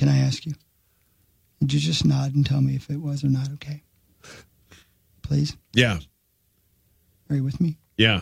can I ask you? Would you just nod and tell me if it was or not okay? Please? Yeah. Are you with me? Yeah.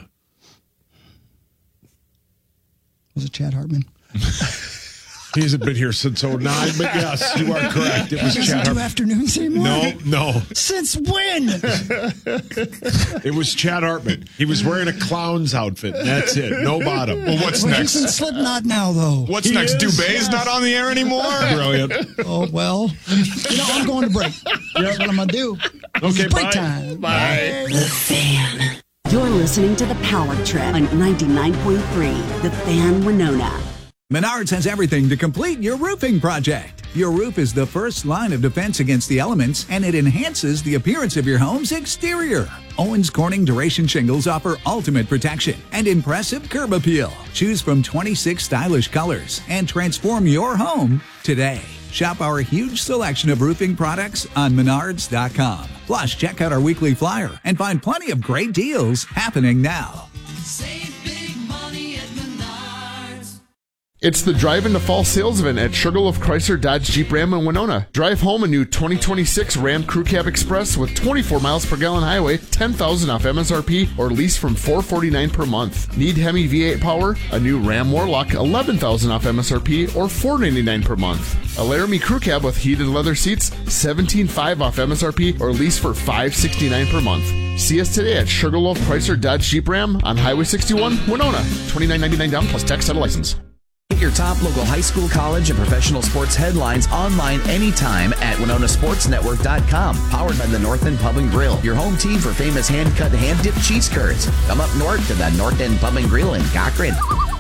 Was it Chad Hartman? He hasn't been here since 09, but yes, you are correct. It was Chad do Hartman. afternoons anymore? No. Since when? It was Chad Hartman. He was wearing a clown's outfit. That's it. No bottom. Well, what's next? He's in Slipknot now, though. What's next? Dubé's not on the air anymore? Brilliant. Oh, well. I'm going to break. That's what I'm going to do. Okay, break bye. time. Bye. The Fan. You're listening to The Power Trip on 99.3, The Fan Winona. Menards has everything to complete your roofing project. Your roof is the first line of defense against the elements, and it enhances the appearance of your home's exterior. Owens Corning Duration Shingles offer ultimate protection and impressive curb appeal. Choose from 26 stylish colors and transform your home today. Shop our huge selection of roofing products on Menards.com. Plus, check out our weekly flyer and find plenty of great deals happening now. Save big money at Menards. It's the Drive into Fall sales event at Sugarloaf Chrysler Dodge Jeep Ram in Winona. Drive home a new 2026 Ram Crew Cab Express with 24 miles per gallon highway, $10,000 off MSRP, or lease from $449 per month. Need Hemi V8 power? A new Ram Warlock, $11,000 off MSRP, or $499 per month. A Laramie Crew Cab with heated leather seats, $17,500 off MSRP, or lease for $569 per month. See us today at Sugarloaf Chrysler Dodge Jeep Ram on Highway 61, Winona. $29.99 down plus tax title license. Get your top local high school, college, and professional sports headlines online anytime at WinonaSportsNetwork.com. Powered by the North End Pub and Grill, your home team for famous hand-cut, hand-dipped cheese curds. Come up north to the North End Pub and Grill in Cochrane.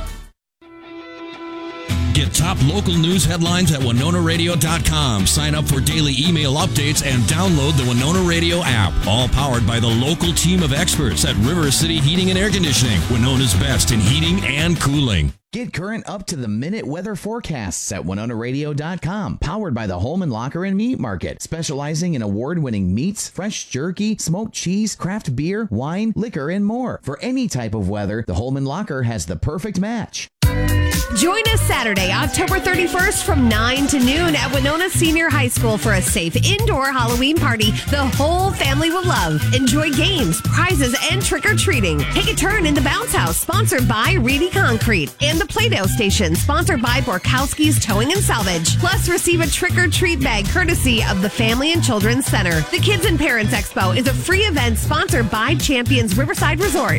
Get top local news headlines at WinonaRadio.com. Sign up for daily email updates and download the Winona Radio app. All powered by the local team of experts at River City Heating and Air Conditioning. Winona's best in heating and cooling. Get current up-to-the-minute weather forecasts at WinonaRadio.com. Powered by the Holman Locker and Meat Market. Specializing in award-winning meats, fresh jerky, smoked cheese, craft beer, wine, liquor, and more. For any type of weather, the Holman Locker has the perfect match. Join us Saturday, October 31st from 9 to noon at Winona Senior High School for a safe indoor Halloween party the whole family will love. Enjoy games, prizes, and trick-or-treating. Take a turn in the Bounce House, sponsored by Reedy Concrete, and the Play-Doh Station, sponsored by Borkowski's Towing and Salvage. Plus, receive a trick-or-treat bag courtesy of the Family and Children's Center. The Kids and Parents Expo is a free event sponsored by Champions Riverside Resort.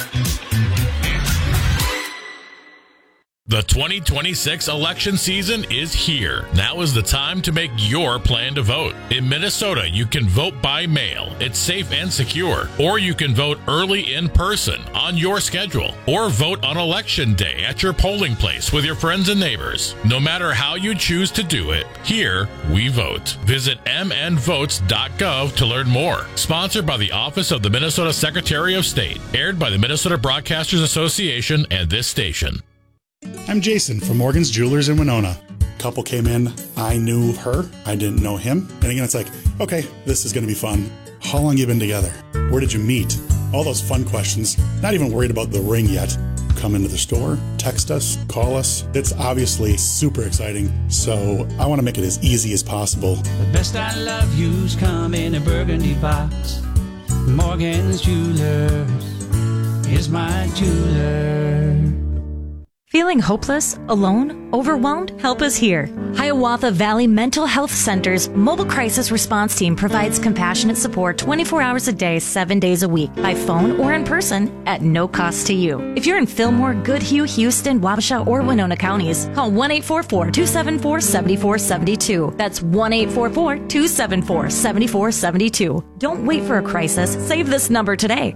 The 2026 election season is here. Now is the time to make your plan to vote. In Minnesota, you can vote by mail. It's safe and secure. Or you can vote early in person on your schedule. Or vote on Election Day at your polling place with your friends and neighbors. No matter how you choose to do it, here we vote. Visit mnvotes.gov to learn more. Sponsored by the Office of the Minnesota Secretary of State. Aired by the Minnesota Broadcasters Association and this station. I'm Jason from Morgan's Jewelers in Winona. Couple came in, I knew her, I didn't know him. And again, it's like, okay, this is going to be fun. How long you been together? Where did you meet? All those fun questions. Not even worried about the ring yet. Come into the store, text us, call us. It's obviously super exciting, so I want to make it as easy as possible. The best I love you's come in a burgundy box. Morgan's Jewelers is my jeweler. Feeling hopeless, alone, overwhelmed? Help is here. Hiawatha Valley Mental Health Center's Mobile Crisis Response Team provides compassionate support 24 hours a day, 7 days a week, by phone or in person at no cost to you. If you're in Fillmore, Goodhue, Houston, Wabasha, or Winona counties, call 1-844-274-7472. That's 1-844-274-7472. Don't wait for a crisis. Save this number today.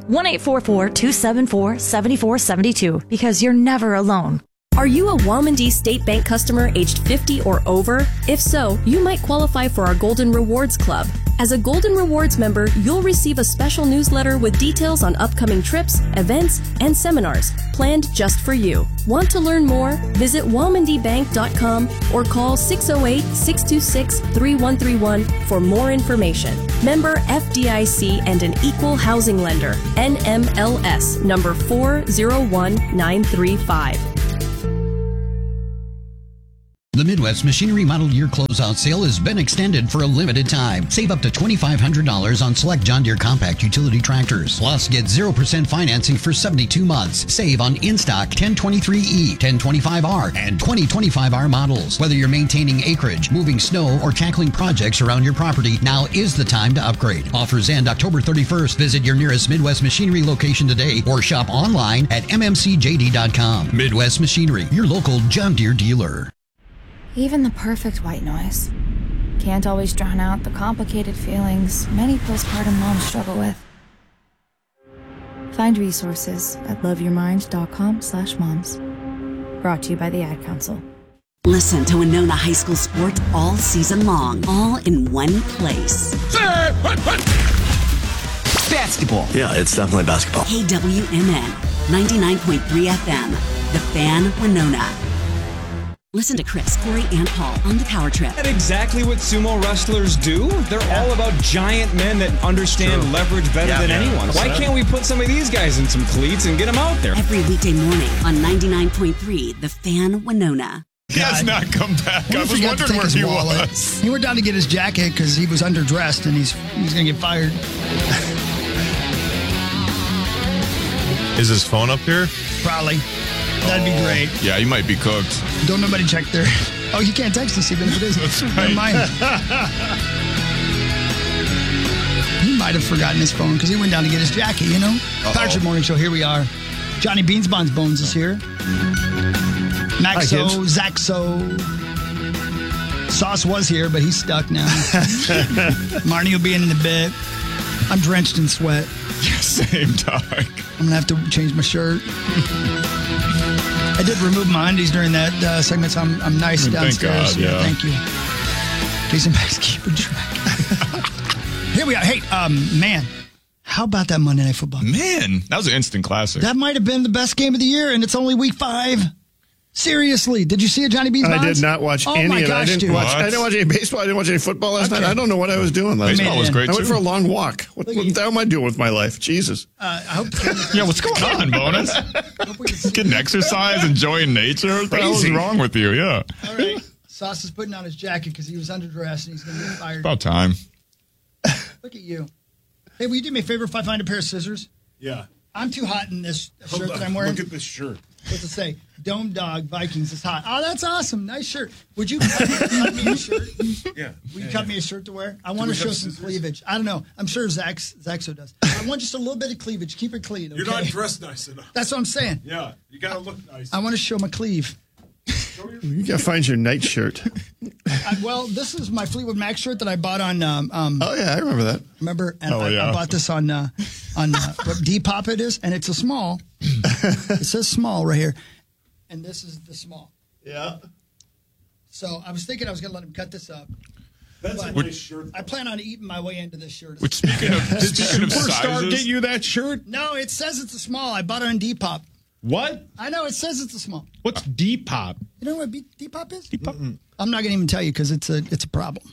1-844-274-7472, because you're never alone. Are you a Walmandee State Bank customer aged 50 or over? If so, you might qualify for our Golden Rewards Club. As a Golden Rewards member, you'll receive a special newsletter with details on upcoming trips, events, and seminars planned just for you. Want to learn more? Visit WalmandeeBank.com or call 608-626-3131 for more information. Member FDIC and an equal housing lender. NMLS number 401935. The Midwest Machinery Model Year Closeout Sale has been extended for a limited time. Save up to $2,500 on select John Deere compact utility tractors. Plus, get 0% financing for 72 months. Save on in-stock 1023E, 1025R, and 2025R models. Whether you're maintaining acreage, moving snow, or tackling projects around your property, now is the time to upgrade. Offers end October 31st. Visit your nearest Midwest Machinery location today or shop online at mmcjd.com. Midwest Machinery, your local John Deere dealer. Even the perfect white noise can't always drown out the complicated feelings many postpartum moms struggle with. Find resources at loveyourmind.com/moms. Brought to you by the Ad Council. Listen to Winona High School sports all season long, all in one place. Basketball. Yeah, it's definitely basketball. KWMN 99.3 FM, The Fan, Winona. Listen to Chris, Corey, and Paul on the Power Trip. That's exactly what sumo wrestlers do. They're all about giant men that understand leverage better than anyone. Why can't we put some of these guys in some cleats and get them out there? Every weekday morning on 99.3, The Fan, Winona. He has not come back. I was wondering where he was. He went down to get his jacket because he was underdressed and he's going to get fired. Is his phone up here? Probably. That'd be great. Yeah, you might be cooked. Don't nobody check there. Oh, you can't text us even if it is. That's right. Never mind. He might have forgotten his phone because he went down to get his jacket, you know? Power Trip Morning Show, here we are. Johnny Beansbon's Bones is here. Maxo, Zaxo. Sauce was here, but he's stuck now. Marnie will be in a bit. I'm drenched in sweat. Same, dog. I'm going to have to change my shirt. I did remove my undies during that segment, so I'm nice downstairs. Thank God, yeah. Thank you. Jason Bass keeping track. Here we are. Hey, man, how about that Monday Night Football? Man, that was an instant classic. That might have been the best game of the year, and it's only week 5. Seriously, did you see it, Johnny Beans? I did not watch any of it. I didn't watch any baseball. I didn't watch any football last night. I don't know what I was doing last night. Baseball was great, I went too. for a long walk. What the hell am I doing with my life? Jesus. I hope. Yeah, what's going on, Bonus? Getting exercise, enjoying nature. What the hell is wrong with you? Yeah. All right. Sauce is putting on his jacket because he was underdressed and he's going to get fired. About time. Look at you. Hey, will you do me a favor if I find a pair of scissors? Yeah. I'm too hot in this shirt that I'm wearing. Look at this shirt. What's it say? Dome Dog Vikings is hot. Oh, that's awesome. Nice shirt. Would you cut me a shirt? Yeah. Will you cut me a shirt to wear? I want to show some cleavage. I don't know. I'm sure Zaxo does. I want just a little bit of cleavage. Keep it clean. Okay? You're not dressed nice enough. That's what I'm saying. Yeah. You got to look nice. I want to show my cleave. You got to find your nightshirt. Well, this is my Fleetwood Mac shirt that I bought on. Oh yeah, I remember that. Remember? And I bought this on what Depop it is, and it's a small. It says small right here, and this is the small. Yeah. So I was thinking I was going to let him cut this up. That's a nice shirt. I plan on eating my way into this shirt. Which speaking of Superstar sizes, get you that shirt? No, it says it's a small. I bought it on Depop. What? I know, it says it's a small. What's Depop? You know what Depop is? Depop. I'm not going to even tell you because it's a problem.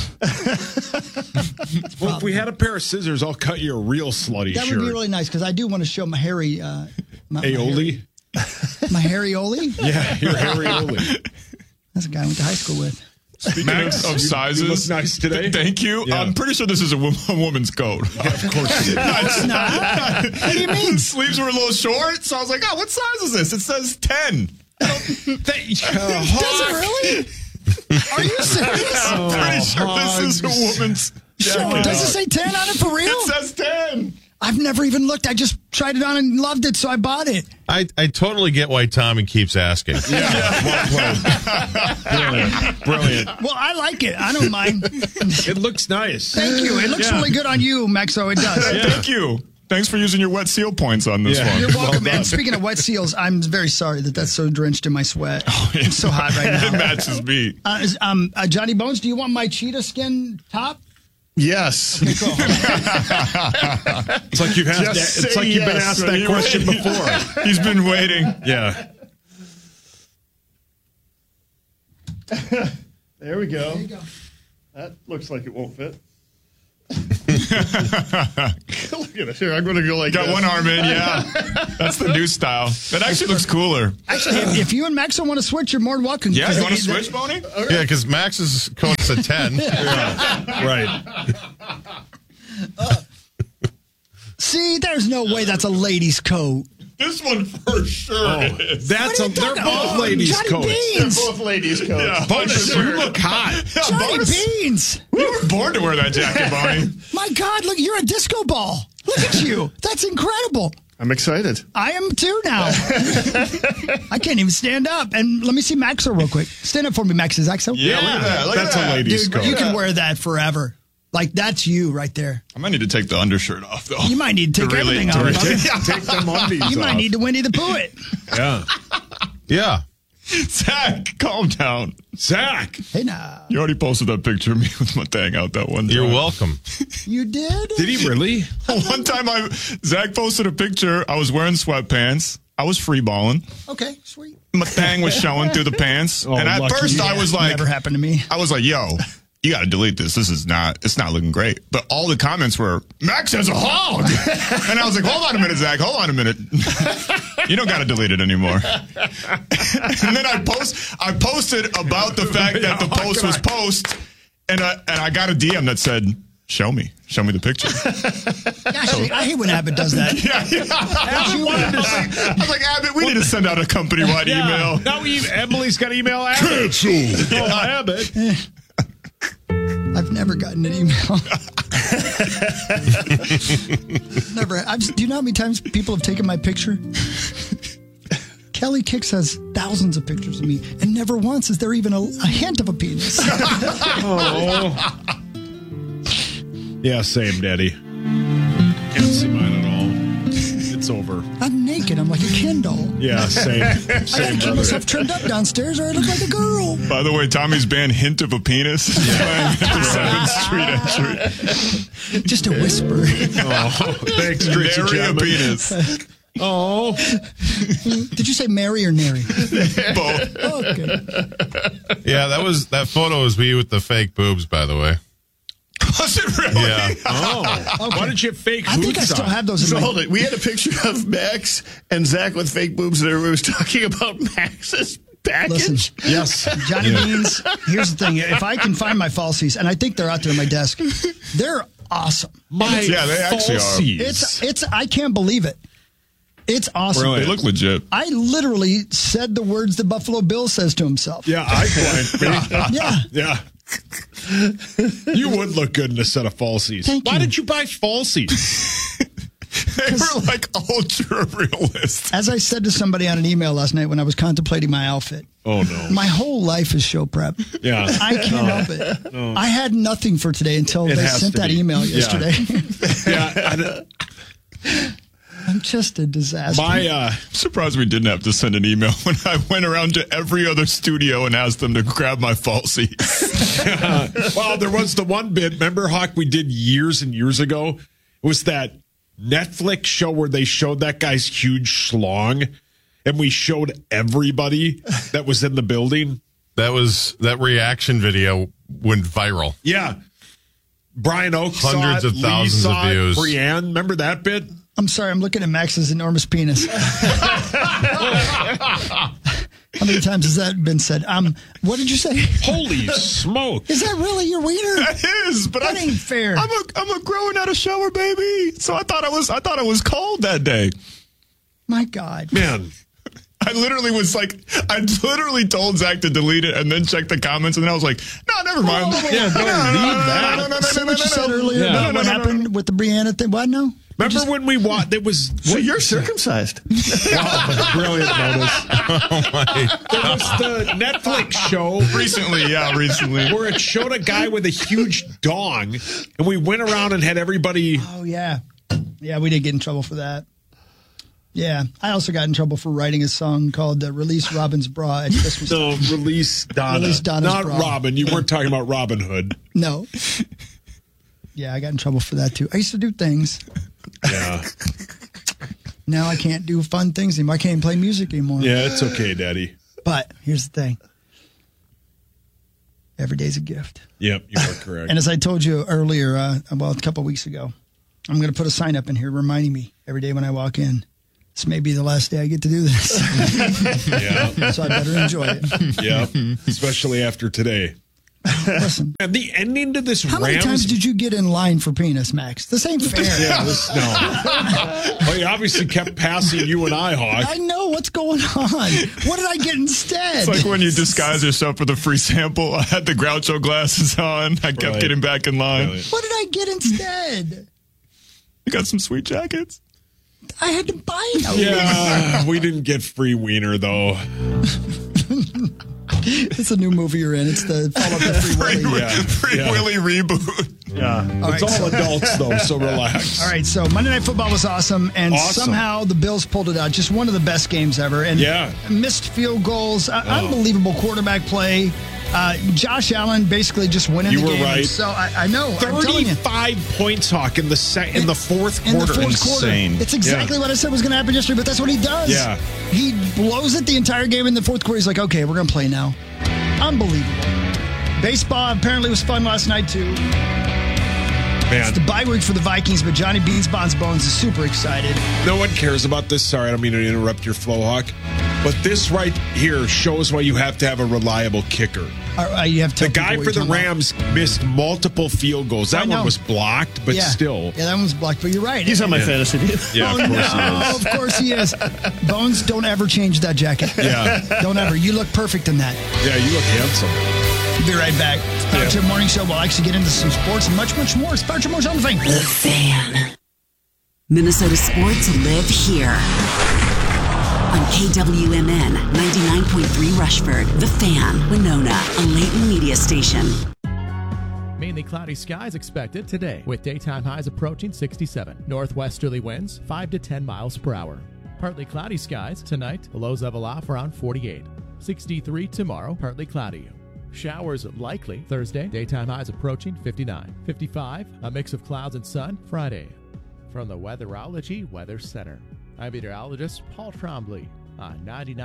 Well, if we had a pair of scissors, I'll cut you a real slutty That shirt. would be really nice because I do want to show my hairy... Aioli? My hairy Oli? Yeah, your hairy Oli. That's a guy I went to high school with. Speaking of sizes, you look nice today. Thank you. Yeah. I'm pretty sure this is a woman's coat. Yeah, of course it is. No, it's not. What do you mean? The sleeves were a little short, so I was like, "Oh, what size is this?" It says 10. Does it really? Are you serious? I'm pretty sure this is a woman's jacket. Does it say 10 on it for real? It says 10. I've never even looked. I just tried it on and loved it, so I bought it. I totally get why Tommy keeps asking. Well played. Brilliant. Well, I like it. I don't mind. It looks nice. Thank you. It looks really good on you, Maxo. It does. Yeah. Thank you. Thanks for using your wet seal points on this one. You're welcome, man. Speaking of wet seals, I'm very sorry that's so drenched in my sweat. It's so hot right now. It matches me. Johnny Bones, do you want my cheetah skin top? Yes. Okay, cool. It's like you've asked it's like you've been asked that question before. He's been waiting. Yeah. There we go. There you go. That looks like it won't fit. Look at it. Here, I'm going to go like Got this. one arm in, yeah. That's the new style. That actually looks cooler. Actually, if you and Max don't want to switch, you're more than welcome. Yeah, because you want to they- switch, Boney? Yeah, because Max's coat's a 10. Right. See, there's no way that's a lady's coat. This one for sure is. That's they're both ladies' Johnny coats. Beans. They're both ladies' coats. Yeah, Bonus, for you sure. look hot. Johnny Beans. You were born to wear that jacket, Bonnie. My God, look, you're a disco ball. Look at you. That's incredible. I'm excited. I am too now. I can't even stand up. And let me see Maxo real quick. Stand up for me, Max. Is Maxo? Yeah, look at that. Look at That's that. a lady's Dude, coat. you can wear that forever. Like, that's you right there. I might need to take the undershirt off, though. You might need to take everything off. Take them undies You might off. need to Winnie the Pooh it. Yeah. Yeah. Zach, calm down. Zach. Hey, now. You already posted that picture of me with my thing out that one time. You're welcome. You did? Did he really? One time Zach posted a picture. I was wearing sweatpants. I was free balling. Okay, sweet. My thing was showing through the pants. Oh, and at lucky first you. I was like, Never happened to me. I was like, yo, you got to delete this. It's not looking great. But all the comments were, Max has a hog. And I was like, hold on a minute, Zach. Hold on a minute. You don't got to delete it anymore. And then I posted about the fact that the post was post. And I got a DM that said, show me the picture. Gosh, I hate when Abbott does that. Yeah. I was like, Abbott, we need to send out a company-wide email. Now Emily's got to email Abbott. Cancel. Oh, Abbott. I've never gotten an email. Never. Do you know how many times people have taken my picture? Kelly Kicks has thousands of pictures of me, and never once is there even a hint of a penis. Oh. Yeah, same, Daddy. Can't see mine at all. It's over. I'm naked. I'm like a Ken doll. Yeah, same. I gotta Same, keep brother. myself trimmed up downstairs, or I look like a girl. By the way, Tommy's band Hint of a Penis is playing at the 7th Street entry. Just a whisper. Oh, thanks, Tracy Nary a Chapman. penis. Oh. Did you say Mary or Nary? Both. Okay. Yeah, that photo was me with the fake boobs, by the way. Was it really? Yeah. Oh. Okay. Why did you have fake I think I boots still on? have those in So my... hold it. We had a picture of Max and Zach with fake boobs, and everybody was talking about Max's package. Listen, Yes. Johnny Beans, here's the thing. If I can find my falsies, and I think they're out there on my desk, they're awesome. Yeah, they actually are. falsies. It's I can't believe it. It's awesome. They look legit. I literally said the words that Buffalo Bill says to himself. Yeah, I blind. Yeah. Yeah. You would look good in a set of falsies. Thank Why you. did you buy falsies? They were like ultra realist. As I said to somebody on an email last night when I was contemplating my outfit, Oh, no. my whole life is show prep. Yeah. I can't help it. No. I had nothing for today until It they has sent to that be. email Yeah. yesterday. Yeah. I'm just a disaster. I'm surprised we didn't have to send an email when I went around to every other studio and asked them to grab my falsies. Well, there was the one bit, remember, Hawk, we did years and years ago? It was that Netflix show where they showed that guy's huge schlong, and we showed everybody that was in the building. That reaction video went viral. Yeah. Brian Oak Hundreds saw it, of thousands Lee of saw it, views. Brianne, remember that bit? I'm sorry, I'm looking at Max's enormous penis. How many times has that been said? What did you say? Holy smoke. Is that really your wiener? That is, but That ain't fair. I'm a growing out of shower baby. So I thought I was cold that day. My God. Man. I literally told Zach to delete it and then check the comments, and then I was like, no, never mind. Yeah, don't leave that. No, Say what you said earlier Yeah. about what happened with the Brianna thing. What? No? Remember when we watched, there was... So you're circumcised. Wow, brilliant notice. Oh, my. There was the Netflix show Recently. where it showed a guy with a huge dong, and we went around and had everybody... Oh, yeah. Yeah, we did get in trouble for that. Yeah. I also got in trouble for writing a song called Release Robin's Bra at Christmas. No, release Donna. Release Donna's Not bra. Robin. You weren't talking about Robin Hood. No. Yeah, I got in trouble for that, too. I used to do things. Yeah. Now I can't do fun things anymore. I can't even play music anymore. Yeah, it's okay, Daddy. But here's the thing. Every day's a gift. Yep, you are correct. And as I told you earlier, a couple weeks ago, I'm going to put a sign up in here reminding me every day when I walk in, this may be the last day I get to do this. Yeah. So I better enjoy it. Yep, especially after today. Listen. And the ending to this How many times did you get in line for penis, Max? This ain't fair. Yeah, no. Well, he obviously kept passing you and I, Hawk. I know. What's going on? What did I get instead? It's like when you disguise yourself for the free sample. I had the Groucho glasses on. I kept getting back in line. Right. What did I get instead? You got some sweet jackets. I had to buy it. Yeah, we didn't get free wiener, though. It's a new movie you're in. It's the follow-up to Free Willy. Free Willy reboot. Yeah. It's all adults, though, so relax. All right, so Monday Night Football was awesome, and somehow the Bills pulled it out. Just one of the best games ever. And missed field goals, unbelievable quarterback play. Josh Allen basically just winning the game. You were right. So I know. 35 points, Hawk, in the fourth quarter. In the fourth Insane. quarter. It's exactly what I said was going to happen yesterday, but that's what he does. Yeah. He blows it the entire game in the fourth quarter. He's like, okay, we're going to play now. Unbelievable. Baseball apparently was fun last night, too. Man. It's the bye week for the Vikings, but Johnny Beans Bonds Bones is super excited. No one cares about this. Sorry, I don't mean to interrupt your flow, Hawk. But this right here shows why you have to have a reliable kicker. You have to the guy for the Rams missed multiple field goals. That one was blocked, but still. Yeah, that one was blocked, but you're right. He's on my fantasy team. Yeah, of course he is. Bones, don't ever change that jacket. Yeah. Don't ever. You look perfect in that. Yeah, you look handsome. Be right back. Power Trip Morning Show. We'll actually get into some sports and much, much more. It's Power Trip Morning Show on the Fan. The Fan. Minnesota sports live here. On KWMN 99.3 Rushford, The Fan, Winona, a Layton media station. Mainly cloudy skies expected today, with daytime highs approaching 67. Northwesterly winds 5 to 10 miles per hour. Partly cloudy skies tonight, the lows level off around 48. 63 tomorrow, partly cloudy. Showers likely Thursday, daytime highs approaching 59. 55, a mix of clouds and sun Friday. From the Weatherology Weather Center, I'm meteorologist Paul Trombley on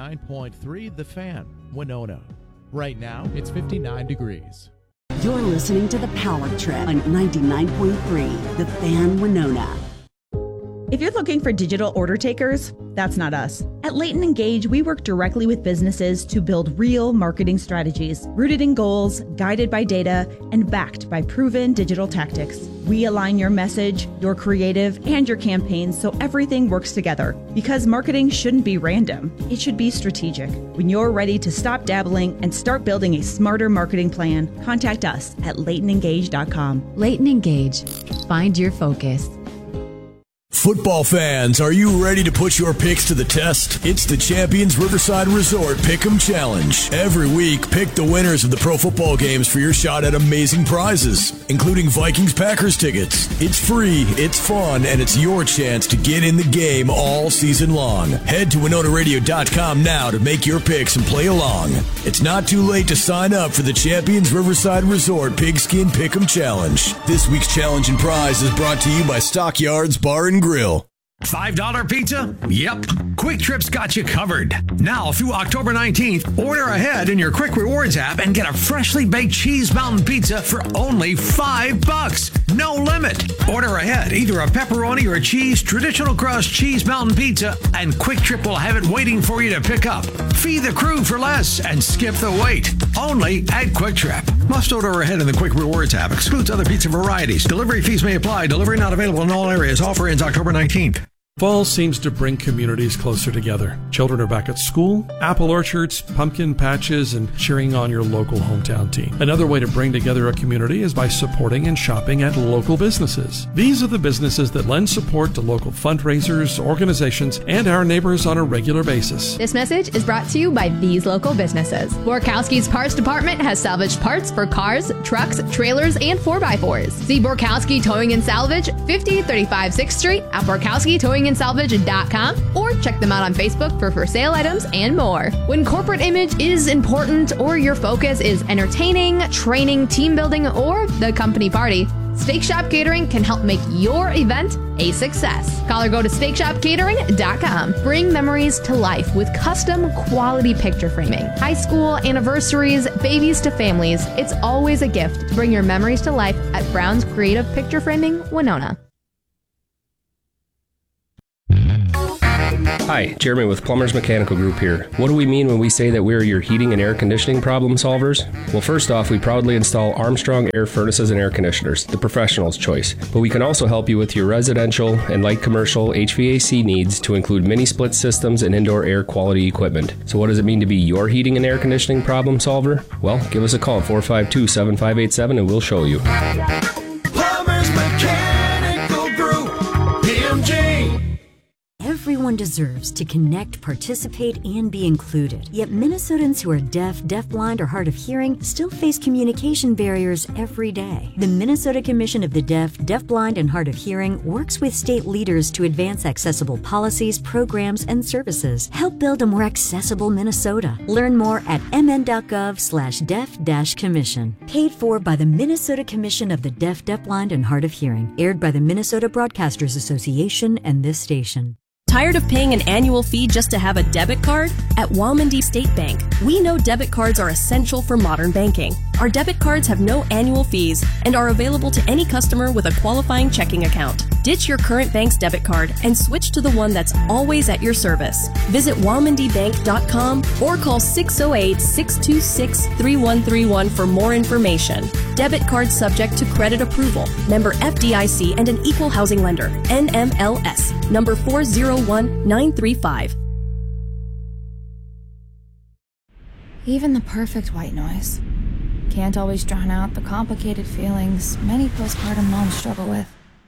99.3 The Fan, Winona. Right now, it's 59 degrees. You're listening to The Power Trip on 99.3 The Fan, Winona. If you're looking for digital order takers, that's not us. At Layton Engage, we work directly with businesses to build real marketing strategies, rooted in goals, guided by data, and backed by proven digital tactics. We align your message, your creative, and your campaigns so everything works together. Because marketing shouldn't be random, it should be strategic. When you're ready to stop dabbling and start building a smarter marketing plan, contact us at LaytonEngage.com. Layton Engage. Find your focus. Football fans, are you ready to put your picks to the test? It's the Champions Riverside Resort Pick'em Challenge. Every week, pick the winners of the pro football games for your shot at amazing prizes, including Vikings-Packers tickets. It's free, it's fun, and it's your chance to get in the game all season long. Head to WinonaRadio.com now to make your picks and play along. It's not too late to sign up for the Champions Riverside Resort Pigskin Pick'em Challenge. This week's challenge and prize is brought to you by Stockyards Bar and Grill. $5 pizza? Yep. Quick Trip's got you covered. Now through October 19th, order ahead in your Quick Rewards app and get a freshly baked cheese mountain pizza for only $5. No limit. Order ahead, either a pepperoni or a cheese traditional crust cheese mountain pizza, and Quick Trip will have it waiting for you to pick up. Feed the crew for less and skip the wait. Only at Quick Trip. Must order ahead in the Quick Rewards app. Excludes other pizza varieties. Delivery fees may apply. Delivery not available in all areas. Offer ends October 19th. Fall seems to bring communities closer together. Children are back at school, apple orchards, pumpkin patches, and cheering on your local hometown team. Another way to bring together a community is by supporting and shopping at local businesses. These are the businesses that lend support to local fundraisers, organizations, and our neighbors on a regular basis. This message is brought to you by these local businesses. Borkowski's Parts Department has salvaged parts for cars, trucks, trailers, and 4x4s. See Borkowski Towing and Salvage, 5035 6th Street at BorkowskiTowingandSalvage.com, or check them out on Facebook for sale items and more. When corporate image is important or your focus is entertaining, training, team building, or the company party, Steak Shop Catering can help make your event a success. Call or go to steakshopcatering.com. Bring memories to life with custom quality picture framing. High school, anniversaries, babies to families, it's always a gift to bring your memories to life at Brown's Creative Picture Framing, Winona. Hi, Jeremy with Plumbers Mechanical Group here. What do we mean when we say that we're your heating and air conditioning problem solvers? Well, first off, we proudly install Armstrong air furnaces and air conditioners, the professional's choice. But we can also help you with your residential and light commercial HVAC needs to include mini split systems and indoor air quality equipment. So what does it mean to be your heating and air conditioning problem solver? Well, give us a call at 452-7587 and we'll show you. Plumbers Mechanical Group, PMG. Everyone deserves to connect, participate, and be included. Yet Minnesotans who are deaf, deafblind, or hard of hearing still face communication barriers every day. The Minnesota Commission of the Deaf, Deafblind, and Hard of Hearing works with state leaders to advance accessible policies, programs, and services. Help build a more accessible Minnesota. Learn more at mn.gov/deaf-commission. Paid for by the Minnesota Commission of the Deaf, Deafblind, and Hard of Hearing. Aired by the Minnesota Broadcasters Association and this station. Tired of paying an annual fee just to have a debit card? At Walmondie State Bank, we know debit cards are essential for modern banking. Our debit cards have no annual fees and are available to any customer with a qualifying checking account. Ditch your current bank's debit card and switch to the one that's always at your service. Visit walmondiebank.com or call 608-626-3131 for more information. Debit card subject to credit approval. Member FDIC and an equal housing lender. NMLS. Number 401935. Even the perfect white noise can't always drown out the complicated feelings many postpartum moms struggle with.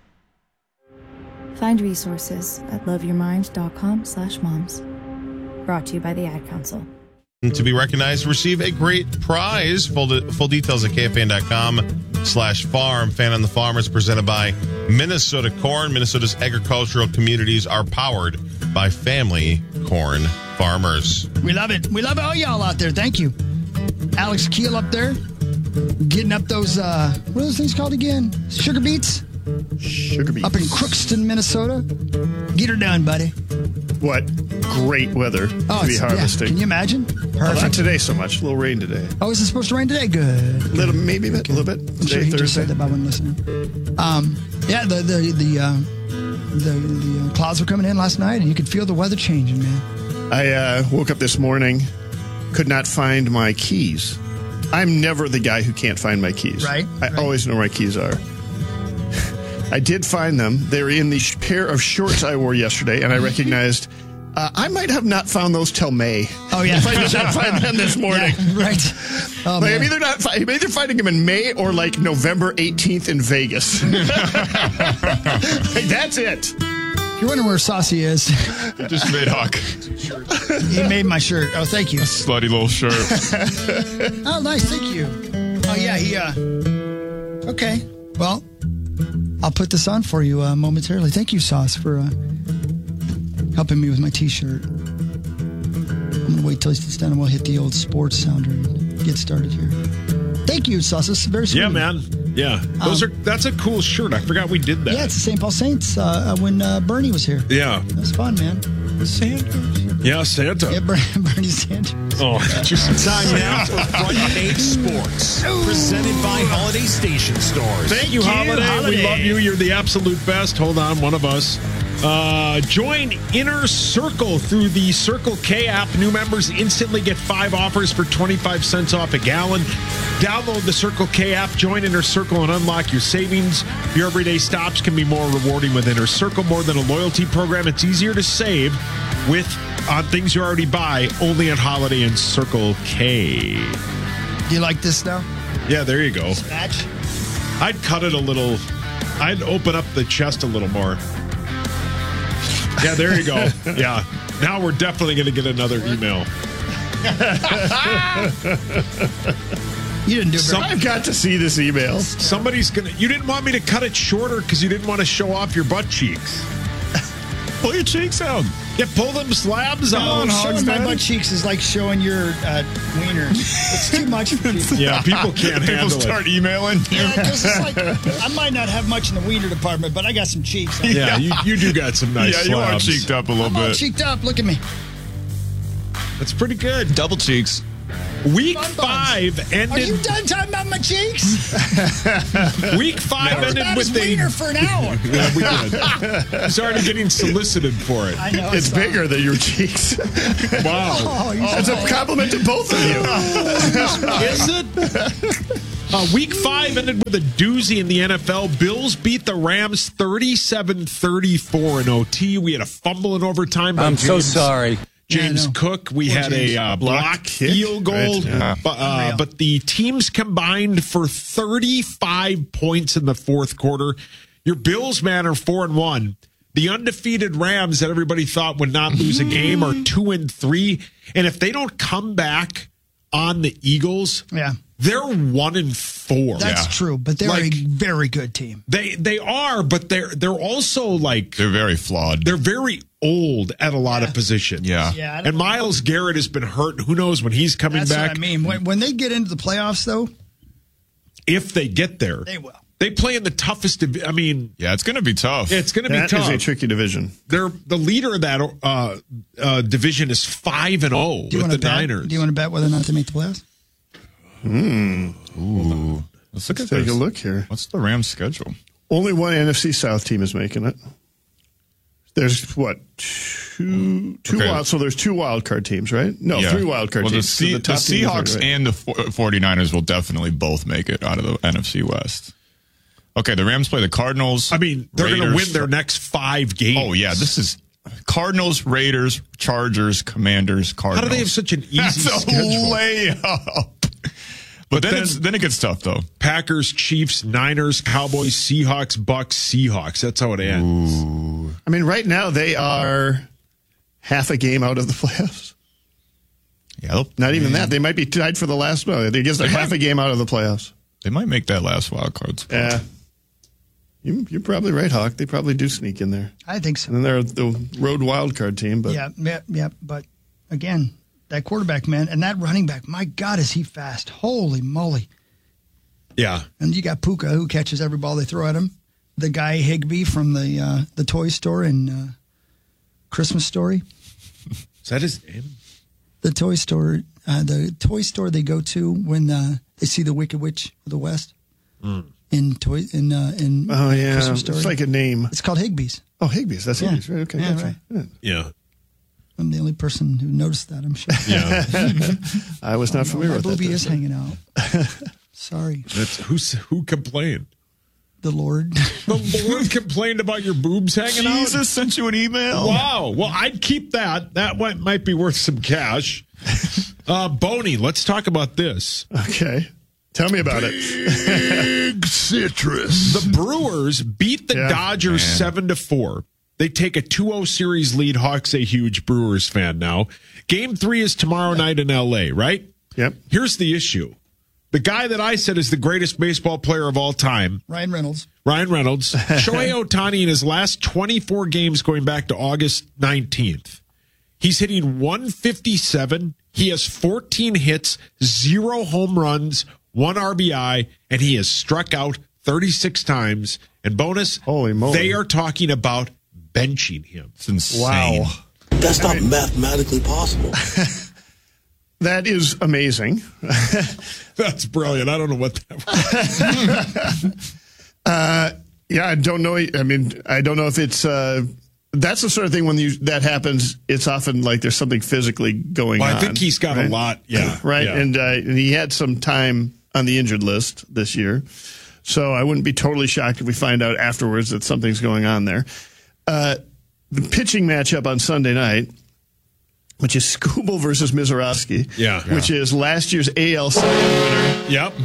Find resources at loveyourmind.com/moms. Brought to you by the Ad Council. To be recognized, receive a great prize. Full details at KFAN.com/farm. Fan on the Farm is presented by Minnesota Corn. Minnesota's agricultural communities are powered by family corn farmers. We love it. We love all y'all out there. Thank you. Alex Keel up there, getting up those, what are those things called again? Sugar beets? Sugar beets. Up in Crookston, Minnesota. Get her done, buddy. What great weather to be harvesting. Yeah. Can you imagine? Perfect. Well, not today so much. A little rain today. Oh, is it supposed to rain today? Good. Maybe a little bit. I'm sure he just said that by one listening. Yeah, the clouds were coming in last night, and you could feel the weather changing, man. I woke up this morning, could not find my keys. I'm never the guy who can't find my keys. Right. I always know where my keys are. I did find them. They were in the pair of shorts I wore yesterday, and I recognized I might have not found those till May. Oh, yeah. If I did not find them this morning. Yeah, right. Oh, like, I'm either finding them in May or like November 18th in Vegas. Like, that's it. If you're wondering where Saucy is. Just made Hawk. He made my shirt. Oh, thank you. A slutty little shirt. Oh, nice. Thank you. Oh, yeah. Okay. Well, I'll put this on for you momentarily. Thank you, Sauce, for helping me with my T-shirt. I'm going to wait till he sits down and we'll hit the old sports sounder and get started here. Thank you, Sauce. This is very sweet. Yeah, man. Yeah. That's a cool shirt. I forgot we did that. Yeah, it's the St. Paul Saints when Bernie was here. Yeah. That was fun, man. Santa. Yeah, Santa. Yeah, Bernie Santa. Oh, just time now for Front Page Sports. Presented by Holiday Station Stores. Thank you, Holiday. We love you. You're the absolute best. Hold on, one of us. Join Inner Circle through the Circle K app. New members instantly get 5 offers for 25 cents off a gallon. Download the Circle K app, join Inner Circle, and unlock your savings. Your everyday stops can be more rewarding with Inner Circle. More than a loyalty program, it's easier to save on things you already buy, only at Holiday and Circle K. Do you like this now? Yeah, there you go. Snatch? I'd cut it a little. I'd open up the chest a little more. Yeah, there you go. Yeah. Now we're definitely going to get another email. You didn't do it. I've got to see this email. Somebody's going to... You didn't want me to cut it shorter because you didn't want to show off your butt cheeks. Pull your cheeks out. Yeah, pull them slabs out. Showing my butt cheeks is like showing your wiener. It's too much for people. Yeah, people can't handle People start emailing. Yeah, because it's like, I might not have much in the wiener department, but I got some cheeks. Yeah, you do got some nice slabs. You are cheeked up a little I'm bit. all cheeked up. Look at me. That's pretty good. Double cheeks. Week 5 ended. Are you done talking about my cheeks? Week 5 ended with a wiener for an hour. Yeah, we did. He's already getting solicited for it. I know. It's bigger than your cheeks. Wow. That's a compliment to both of you. Is it? Week 5 ended with a doozy in the NFL. Bills beat the Rams 37-34 in OT. We had a fumble in overtime. I'm so sorry. James Cook. We had a block field goal. Right. Yeah. But the teams combined for 35 points in the fourth quarter. Your Bills, man, are 4-1. The undefeated Rams that everybody thought would not lose a game are 2-3. And if they don't come back on the Eagles, they're 1-4. That's true, but they're a very good team. They are, but they're also like they're very flawed. They're very old at a lot of positions. Yeah, and Myles Garrett has been hurt. Who knows when he's coming That's back? What I mean. When they get into the playoffs, though, if they get there, they will. They play in the toughest. I mean, yeah, it's going to be tough. It's going to be tough. That is a tricky division. They're the leader of that division is 5-0 with the Niners. Do you want to bet whether or not they make the playoffs? Ooh. Let's Take a look here. What's the Rams' schedule? Only one NFC South team is making it. There's what? Two wild. So there's 2 wild card teams, right? No, 3 wild card teams. The Seahawks and the 49ers will definitely both make it out of the NFC West. Okay, the Rams play the Cardinals. I mean, they're going to win their next 5 games. Oh, yeah. This is Cardinals, Raiders, Chargers, Commanders, Cardinals. How do they have such an easy schedule? Layup. But then it gets tough, though. Packers, Chiefs, Niners, Cowboys, Seahawks, Bucks, Seahawks. That's how it ends. Ooh. I mean, right now they are half a game out of the playoffs. Yep. Not even that. They might be tied for the last one. They guess they're half a game out of the playoffs. They might make that last wild card spot. Yeah. You're probably right, Hawk. They probably do sneak in there. I think so. And they're the road wild card team. But yeah. But again, that quarterback, man, and that running back, my God, is he fast. Holy moly. Yeah. And you got Puka, who catches every ball they throw at him. The guy Higbee from the toy store in Christmas Story. Is that his name? The toy store they go to when they see the Wicked Witch of the West. In oh yeah, Christmas Story. It's like a name. It's called Higbee's. Oh, Higbee's. That's Higbee's. Right? Okay, yeah, gotcha. right. Yeah. I'm the only person who noticed that, I'm sure. Yeah. I was not familiar with that. My boobie is hanging out. Sorry. That's who complained? The Lord. The Lord complained about your boobs hanging out? Jesus sent you an email. Wow. Well, I'd keep that. That might be worth some cash. Boney, let's talk about this. Okay. Tell me about it. Big citrus. The Brewers beat the Dodgers 7-4. They take a 2-0 series lead. Hawk's a huge Brewers fan now. Game 3 is tomorrow night in L.A., right? Yep. Here's the issue. The guy that I said is the greatest baseball player of all time. Ryan Reynolds. Shohei Ohtani in his last 24 games going back to August 19th. He's hitting 157. He has 14 hits, 0 home runs, 1 RBI, and he has struck out 36 times. And bonus, holy moly, they are talking about benching him. It's insane. Wow. That's not mathematically possible. That is amazing. That's brilliant. I don't know what that was. Yeah, I don't know. I mean, I don't know if it's... that's the sort of thing when that happens, it's often like there's something physically going on. I think he's got a lot. Yeah. Right. Yeah. And he had some time on the injured list this year. So I wouldn't be totally shocked if we find out afterwards that something's going on there. The pitching matchup on Sunday night, which is Skubal versus Mizorowski, which is last year's AL Cy Young winner. Yep.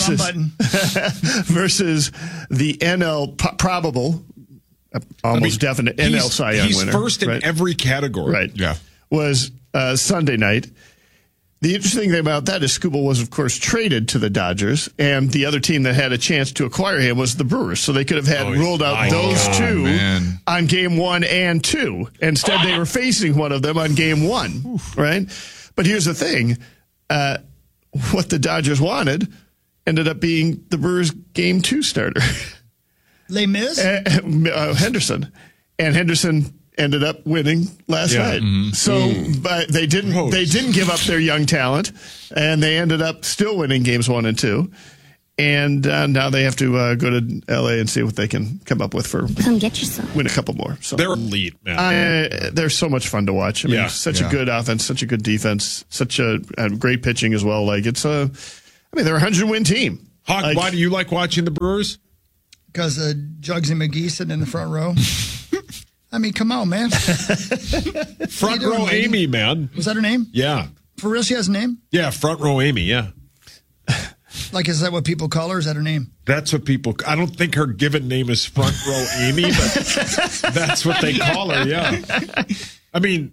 Versus the NL probable, almost definite NL Cy Young winner. He's first in every category. Right. Yeah. Was Sunday night. The interesting thing about that is Skubal was, of course, traded to the Dodgers, and the other team that had a chance to acquire him was the Brewers. So they could have had ruled out those two on game 1 and 2. Instead, they were facing one of them on game 1, right? But here's the thing. What the Dodgers wanted ended up being the Brewers' game 2 starter. Les Mis? Henderson. And Henderson ended up winning last night. So, but they didn't give up their young talent, and they ended up still winning games 1 and 2. And now they have to go to L.A. and see what they can come up with for. Come get your son. Win a couple more. So they're elite, man. They're so much fun to watch. I mean, such a good offense, such a good defense, such a great pitching as well. Like they're a 100-win team. Hawk, why do you like watching the Brewers? Because Jugsy McGee sitting in the front row. I mean, come on, man. Front row Amy, man. Was that her name? Yeah. For real, she has a name? Yeah, front row Amy, yeah. Like, is that what people call her? Is that her name? That's what people... I don't think her given name is front row Amy, but that's what they call her, yeah. I mean...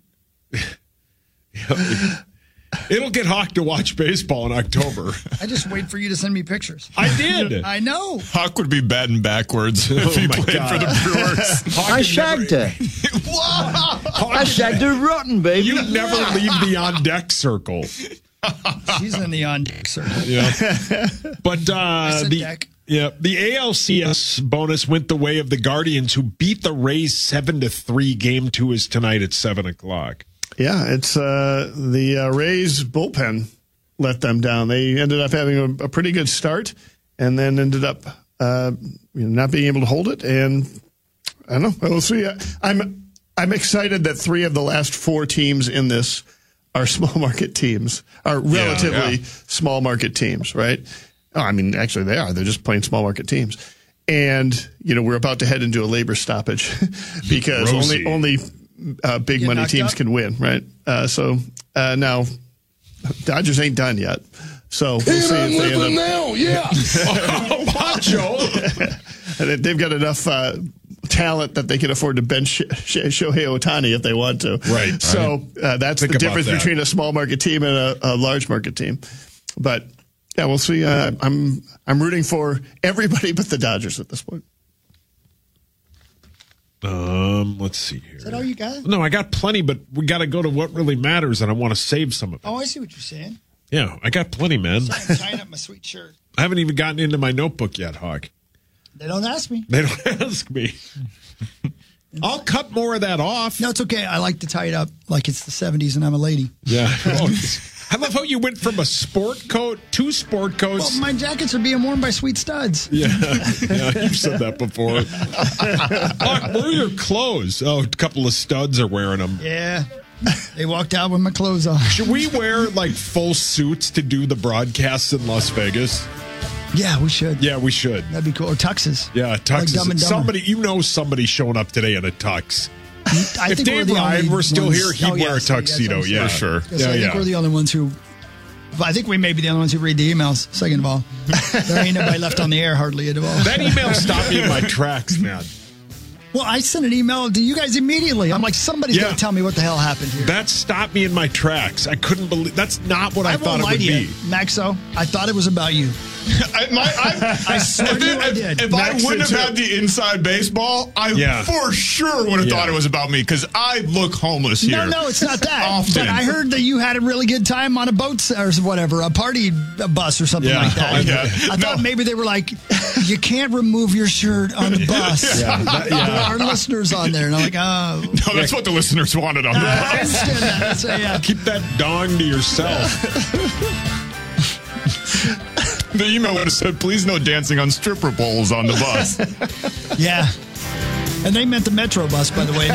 It'll get Hawk to watch baseball in October. I just wait for you to send me pictures. I did. I know. Hawk would be batting backwards if he played for the Brewers. I shagged her. I shagged her rotten, baby. You never leave the on-deck circle. She's in the on-deck circle. Yeah. But the ALCS bonus went the way of the Guardians, who beat the Rays 7-3. Game 2 is tonight at 7:00. Yeah, it's the Rays bullpen let them down. They ended up having a pretty good start, and then ended up not being able to hold it. And I don't know. We'll see. I'm excited that 3 of the last 4 teams in this are small market teams, are relatively small market teams, right? Oh, I mean, actually, they are. They're just plain small market teams. And we're about to head into a labor stoppage because only big money teams can win, right? So now Dodgers ain't done yet. So we'll see if they end up now. Yeah. Poncho. They've got enough talent that they can afford to bench Shohei Ohtani if they want to. Right. So that's the difference between a small market team and a large market team. But yeah, we'll see. I'm rooting for everybody but the Dodgers at this point. Let's see here. Is that all you got? No, I got plenty, but we got to go to what really matters, and I want to save some of it. Oh, I see what you're saying. Yeah, I got plenty, man. I'm tying up my sweet shirt. I haven't even gotten into my notebook yet, Hawk. They don't ask me. They don't ask me. I'll cut more of that off. No, it's okay. I like to tie it up like it's the 70s and I'm a lady. Yeah. I love how you went from a sport coat to sport coats. Well, my jackets are being worn by sweet studs. Yeah, you've said that before. Hawk, where are your clothes? Oh, a couple of studs are wearing them. Yeah. They walked out with my clothes on. Should we wear like full suits to do the broadcasts in Las Vegas? Yeah, we should. Yeah, we should. That'd be cool. Or tuxes. Yeah, tuxes. Like Dumb and Dumber. Somebody showing up today in a tux. If Dave Ryan were still here, he'd wear a tuxedo. Yeah, for sure. Yeah, I think we're the only ones who. I think we may be the only ones who read the emails. Second of all, there ain't nobody left on the air hardly at all. That email stopped me in my tracks, man. Well, I sent an email to you guys immediately. I'm like, somebody's got to tell me what the hell happened here. That stopped me in my tracks. I couldn't believe. That's not what I thought it would be. Maxo, I thought it was about you. I swear to you I did. If I wouldn't have had the inside baseball, I for sure would have thought it was about me because I look homeless here. No, it's not that. Often. But I heard that you had a really good time on a boat or whatever, a party bus or something like that. I thought maybe they were like, you can't remove your shirt on the bus. There are listeners on there. And I'm like, oh. No, that's what the listeners wanted on the bus. I understand that. So, keep that dong to yourself. The email would have said, please no dancing on stripper poles on the bus. Yeah. And they meant the Metro bus, by the way.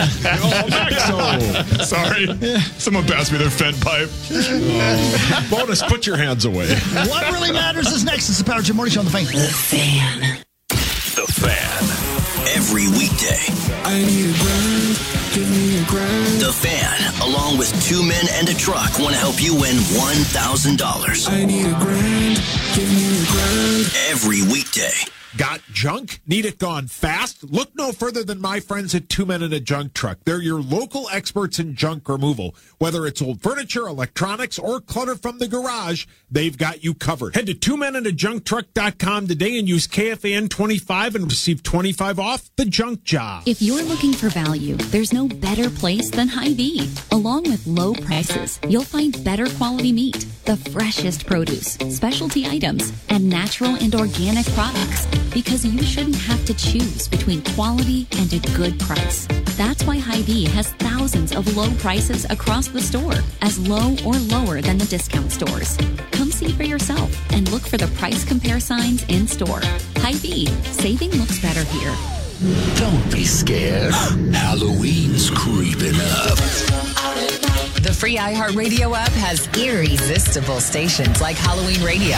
Sorry. Someone passed me their Fed pipe. Bonus, put your hands away. What really matters is next. It's the Power Jim Morning Show on The Fan. The Fan. The Fan. Every weekday. I need a grind. Give me a grind. The Fan, along with 2 men and a truck, want to help you win $1,000. I need a grind. Give me a grind. Every weekday Got junk? Need it gone fast? Look no further than my friends at Two Men and a Junk Truck. They're your local experts in junk removal. Whether it's old furniture, electronics, or clutter from the garage, they've got you covered. Head to twomenandajunkTruck.com today and use KFAN25 and receive 25 off the junk job. If you're looking for value, there's no better place than Hy-Vee. Along with low prices, you'll find better quality meat, the freshest produce, specialty items, and natural and organic products. Because you shouldn't have to choose between quality and a good price. That's why Hy-Vee has thousands of low prices across the store, as low or lower than the discount stores. Come see for yourself and look for the price compare signs in store. Hy-Vee, saving looks better here. Don't be scared. Halloween's creeping up. The free iHeartRadio app has irresistible stations like Halloween Radio.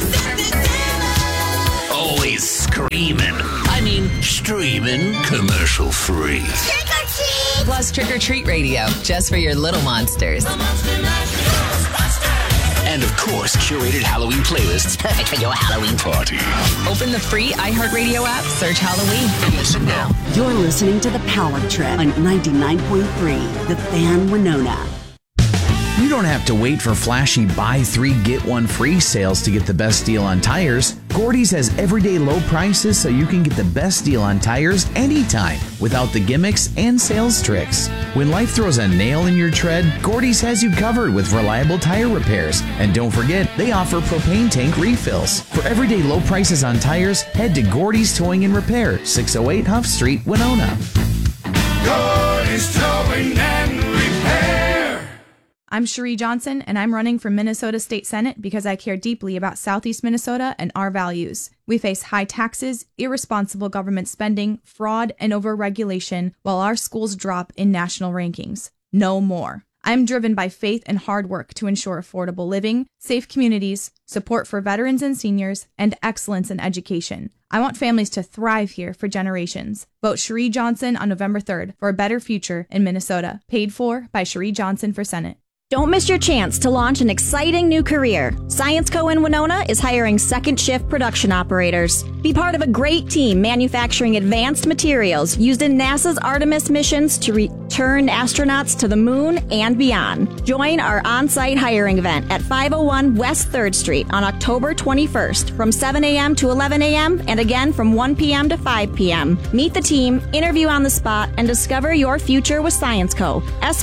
Always screaming. I mean, streaming commercial free. Plus Trick or Treat Radio, just for your little monsters. And of course, curated Halloween playlists perfect for your Halloween party. Open the free iHeartRadio app, search Halloween, and listen now. You're listening to The Power Trip on 99.3, The Fan Winona. You don't have to wait for flashy buy 3 get 1 free sales to get the best deal on tires. Gordy's has everyday low prices so you can get the best deal on tires anytime without the gimmicks and sales tricks. When life throws a nail in your tread, Gordy's has you covered with reliable tire repairs. And don't forget, they offer propane tank refills. For everyday low prices on tires, head to Gordy's Towing and Repair, 608 Huff Street, Winona. Gordy's Towing and Repair. I'm Cherie Johnson, and I'm running for Minnesota State Senate because I care deeply about Southeast Minnesota and our values. We face high taxes, irresponsible government spending, fraud, and overregulation, while our schools drop in national rankings. No more. I'm driven by faith and hard work to ensure affordable living, safe communities, support for veterans and seniors, and excellence in education. I want families to thrive here for generations. Vote Cherie Johnson on November 3rd for a better future in Minnesota. Paid for by Cherie Johnson for Senate. Don't miss your chance to launch an exciting new career. Science Co. in Winona is hiring second shift production operators. Be part of a great team manufacturing advanced materials used in NASA's Artemis missions to return astronauts to the moon and beyond. Join our on-site hiring event at 501 West 3rd Street on October 21st from 7 a.m. to 11 a.m. and again from 1 p.m. to 5 p.m. Meet the team, interview on the spot, and discover your future with Science Co.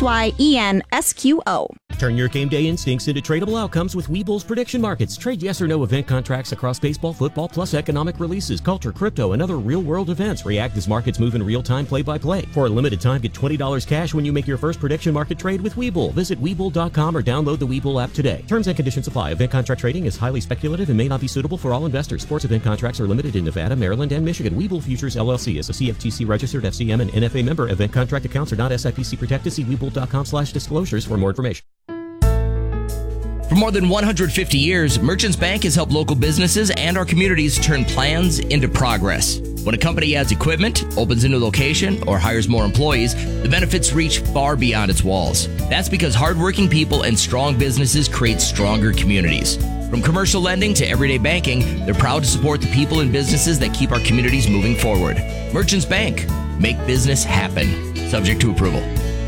SYENSQO. Turn your game day instincts into tradable outcomes with Webull's prediction markets. Trade yes or no event contracts across baseball, football, plus economic releases, culture, crypto, and other real-world events. React as markets move in real time, play-by-play. For a limited time, get $20 cash when you make your first prediction market trade with Webull. Visit Webull.com or download the Webull app today. Terms and conditions apply. Event contract trading is highly speculative and may not be suitable for all investors. Sports event contracts are limited in Nevada, Maryland, and Michigan. Webull Futures LLC is a CFTC-registered FCM and NFA member. Event contract accounts are not SIPC protected. See Webull.com/disclosures for more information. For more than 150 years, Merchants Bank has helped local businesses and our communities turn plans into progress. When a company adds equipment, opens a new location, or hires more employees, the benefits reach far beyond its walls. That's because hardworking people and strong businesses create stronger communities. From commercial lending to everyday banking, they're proud to support the people and businesses that keep our communities moving forward. Merchants Bank. Make business happen. Subject to approval.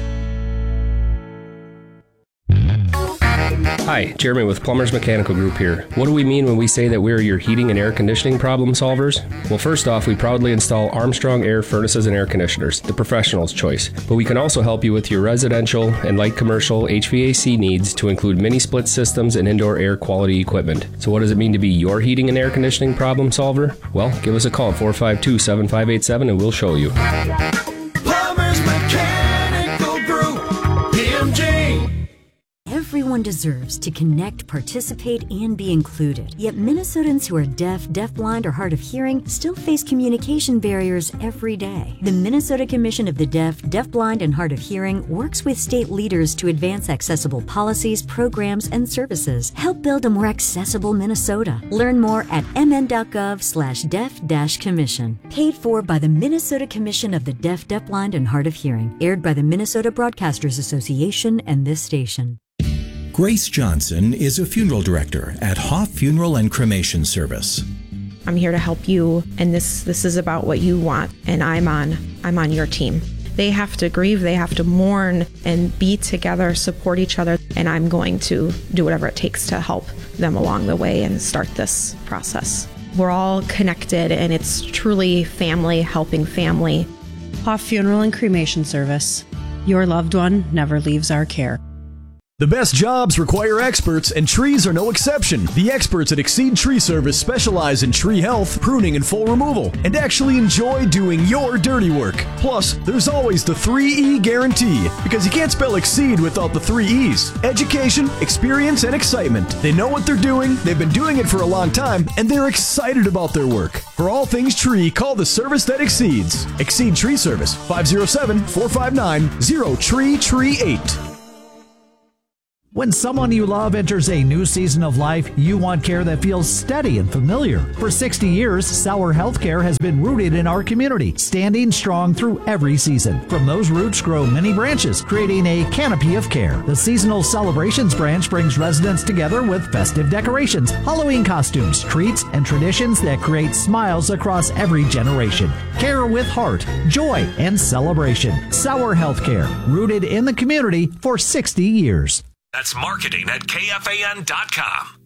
Hi, Jeremy with Plumbers Mechanical Group here. What do we mean when we say that we're your heating and air conditioning problem solvers? Well, first off, we proudly install Armstrong air furnaces and air conditioners, the professional's choice. But we can also help you with your residential and light commercial HVAC needs to include mini split systems and indoor air quality equipment. So what does it mean to be your heating and air conditioning problem solver? Well, give us a call at 452-7587 and we'll show you. Plumbers Mechanical Group, PMG. Everyone deserves to connect, participate, and be included. Yet Minnesotans who are deaf, deafblind, or hard of hearing still face communication barriers every day. The Minnesota Commission of the Deaf, Deafblind, and Hard of Hearing works with state leaders to advance accessible policies, programs, and services. Help build a more accessible Minnesota. Learn more at mn.gov/deaf-commission. Paid for by the Minnesota Commission of the Deaf, Deafblind, and Hard of Hearing. Aired by the Minnesota Broadcasters Association and this station. Grace Johnson is a funeral director at Hoff Funeral and Cremation Service. I'm here to help you, and this is about what you want, and I'm on your team. They have to grieve, they have to mourn and be together, support each other, and I'm going to do whatever it takes to help them along the way and start this process. We're all connected, and it's truly family helping family. Hoff Funeral and Cremation Service. Your loved one never leaves our care. The best jobs require experts, and trees are no exception. The experts at Exceed Tree Service specialize in tree health, pruning, and full removal, and actually enjoy doing your dirty work. Plus, there's always the 3E guarantee, because you can't spell Exceed without the 3 E's. Education, experience, and excitement. They know what they're doing, they've been doing it for a long time, and they're excited about their work. For all things tree, call the service that exceeds. Exceed Tree Service, 507-459-0TREE38. When someone you love enters a new season of life, you want care that feels steady and familiar. For 60 years, Sauer Healthcare has been rooted in our community, standing strong through every season. From those roots grow many branches, creating a canopy of care. The Seasonal Celebrations branch brings residents together with festive decorations, Halloween costumes, treats, and traditions that create smiles across every generation. Care with heart, joy, and celebration. Sauer Healthcare, rooted in the community for 60 years. That's marketing at KFAN.com.